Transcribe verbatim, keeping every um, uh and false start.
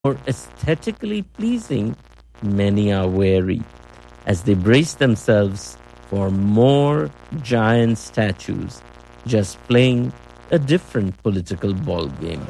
more aesthetically pleasing, many are wary as they brace themselves for more giant statues just playing a different political ballgame.